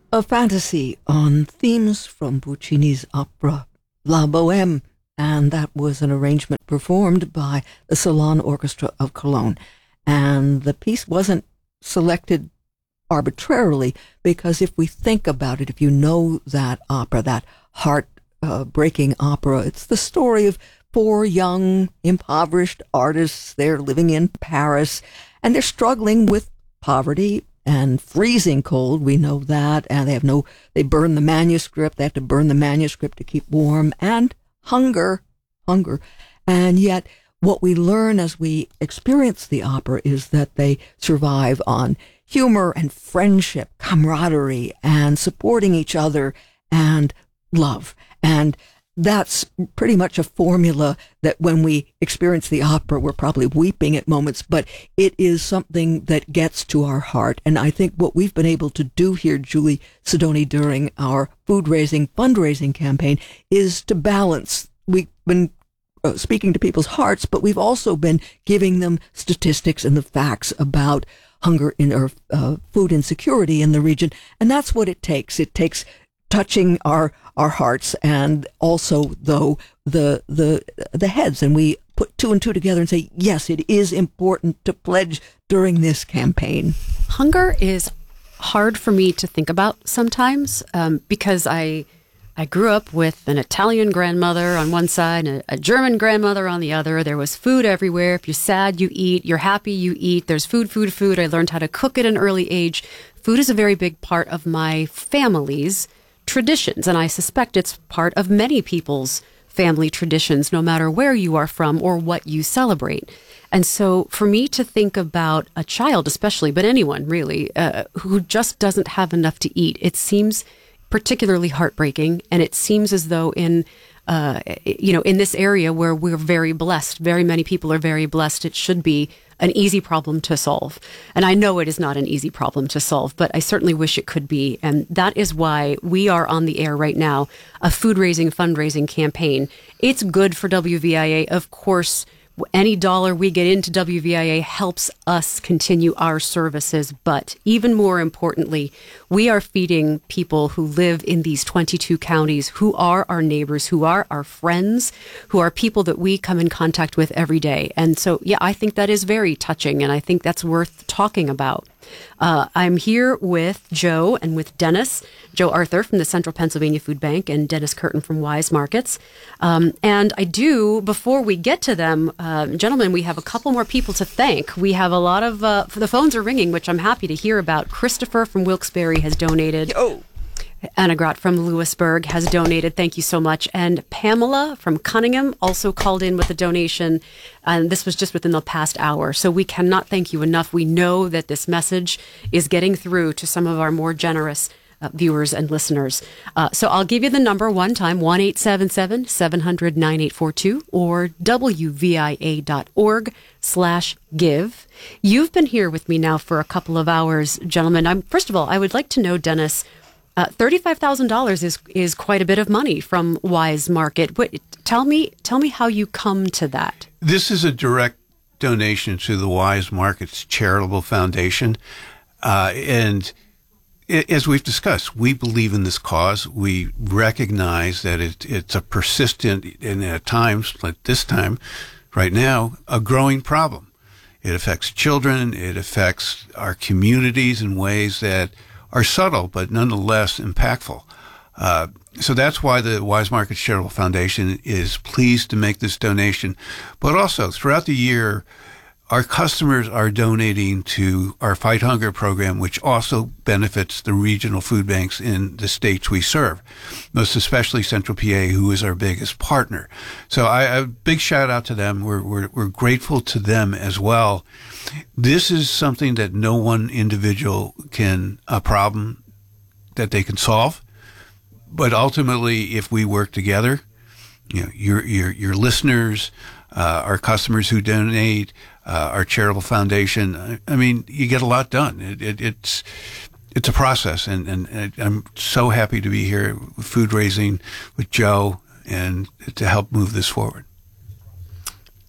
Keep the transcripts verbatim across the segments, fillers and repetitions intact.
A fantasy on themes from Puccini's opera La Bohème, and that was an arrangement performed by the Salon Orchestra of Cologne. And the piece wasn't selected arbitrarily, because if we think about it, if you know that opera, that heart-breaking uh, opera, it's the story of four young, impoverished artists. They're living in Paris, and they're struggling with poverty and freezing cold. We know that. And they have no, they burn the manuscript. They have to burn the manuscript to keep warm, and hunger, hunger. And yet what we learn as we experience the opera is that they survive on humor and friendship, camaraderie, and supporting each other, and love. And that's pretty much a formula that when we experience the opera, we're probably weeping at moments, but it is something that gets to our heart. And I think what we've been able to do here, Julie Sidoni, during our food raising, fundraising campaign is to balance. We've been uh, speaking to people's hearts, but we've also been giving them statistics and the facts about hunger in or uh, food insecurity in the region. And that's what it takes. It takes touching our our hearts, and also though the the the heads, and we put two and two together and say, yes, it is important to pledge during this campaign. Hunger is hard for me to think about sometimes, um, because I I grew up with an Italian grandmother on one side and a, a German grandmother on the other. There was food everywhere. If you're sad, you eat. You're happy, you eat. There's food, food, food. I learned how to cook at an early age. Food is a very big part of my family's traditions, and I suspect it's part of many people's family traditions, no matter where you are from or what you celebrate. And so for me to think about a child especially, but anyone really, uh, who just doesn't have enough to eat, it seems particularly heartbreaking. And it seems as though in uh, you know, in this area where we're very blessed, very many people are very blessed, it should be an easy problem to solve. And I know it is not an easy problem to solve, but I certainly wish it could be. And that is why we are on the air right now, a food raising, fundraising campaign. It's good for W V I A. Of course, any dollar we get into W V I A helps us continue our services. But even more importantly, we are feeding people who live in these twenty-two counties, who are our neighbors, who are our friends, who are people that we come in contact with every day. And so, yeah, I think that is very touching, and I think that's worth talking about. Uh, I'm here with Joe and with Dennis, Joe Arthur from the Central Pennsylvania Food Bank and Dennis Curtin from Wise Markets. Um, and I do, before we get to them, uh, gentlemen, we have a couple more people to thank. We have a lot of, uh, the phones are ringing, which I'm happy to hear about. Christopher from Wilkes-Barre has donated. Yo. Anna Grott from Lewisburg has donated. Thank you so much. And Pamela from Cunningham also called in with a donation. And this was just within the past hour. So we cannot thank you enough. We know that this message is getting through to some of our more generous uh, viewers and listeners. Uh, so I'll give you the number one time, one eight seven seven, seven hundred, nine eight four two or W V I A dot org slash give. You've been here with me now for a couple of hours, gentlemen. I'm, first of all, I would like to know, Dennis, Uh, thirty-five thousand dollars is is quite a bit of money from Wise Market. What, tell me, tell me how you come to that. This is a direct donation to the Wise Markets Charitable Foundation, uh, and it, as we've discussed, we believe in this cause. We recognize that it, it's a persistent, and at times like this time, right now, a growing problem. It affects children. It affects our communities in ways that are subtle, but nonetheless impactful. Uh, so that's why the Wise Markets Charitable Foundation is pleased to make this donation. But also, throughout the year, our customers are donating to our Fight Hunger program, which also benefits the regional food banks in the states we serve, most especially Central P A, who is our biggest partner. So I, a big shout out to them. We're, we're, we're grateful to them as well. This is something that no one individual can, a problem that they can solve. But ultimately, if we work together, you know, your, your, your listeners, uh, our customers who donate, uh, our charitable foundation, I, I mean, you get a lot done. It, it, it's, it's a process. And, and, and I'm so happy to be here with food raising with Joe and to help move this forward.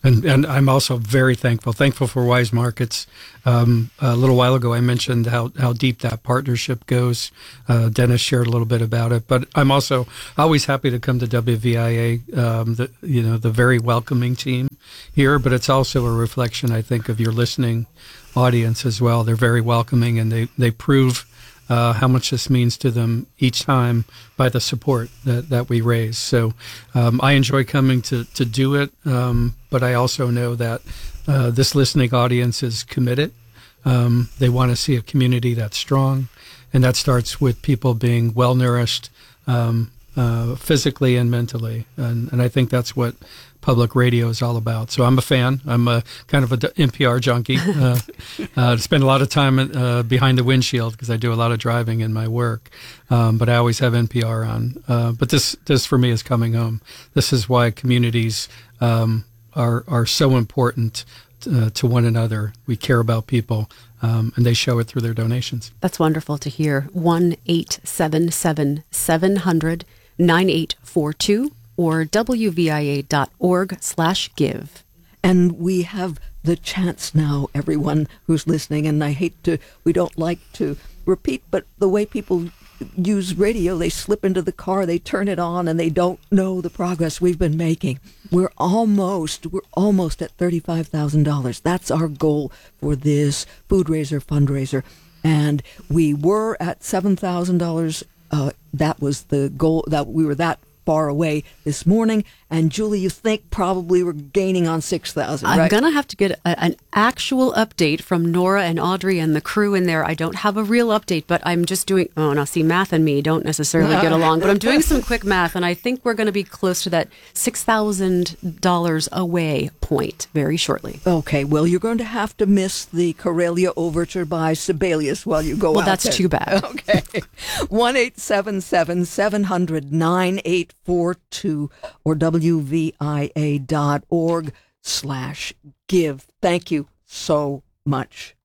And and I'm also very thankful, thankful for Wise Markets. Um, a little while ago, I mentioned how, how deep that partnership goes. Uh, Dennis shared a little bit about it, but I'm also always happy to come to W V I A. Um, the you know the very welcoming team here, but it's also a reflection, I think, of your listening audience as well. They're very welcoming, and they they prove Uh, how much this means to them each time by the support that, that we raise. So um, I enjoy coming to, to do it, um, but I also know that uh, this listening audience is committed. Um, they want to see a community that's strong, and that starts with people being well-nourished um, uh, physically and mentally. And, and I think that's what public radio is all about. So I'm a fan. I'm a kind of a N P R junkie. Uh, uh, spend a lot of time uh, behind the windshield because I do a lot of driving in my work. Um, but I always have N P R on. Uh, but this, this for me is coming home. This is why communities um, are are so important uh, to one another. We care about people, um, and they show it through their donations. That's wonderful to hear. one eight seven seven seven hundred nine eight four two or W V I A dot org slash give. And we have the chance now, everyone who's listening, and I hate to, we don't like to repeat, but the way people use radio, they slip into the car, they turn it on, and they don't know the progress we've been making. We're almost, we're almost at thirty-five thousand dollars. That's our goal for this food raiser fundraiser. And we were at seven thousand dollars. Uh, that was the goal, that we were that far away this morning. And Julie, you think probably we're gaining on six thousand, right? I'm going to have to get a, an actual update from Nora and Audrey and the crew in there. I don't have a real update, but I'm just doing, oh, now see, math and me don't necessarily get along, but I'm doing some quick math, and I think we're going to be close to that six thousand dollars away point very shortly. Okay, well, you're going to have to miss the Corelia Overture by Sibelius while you go well, out that's there. too bad. Okay. one eight seven seven seven hundred nine eight four two or W V I A dot org slash give. Thank you so much.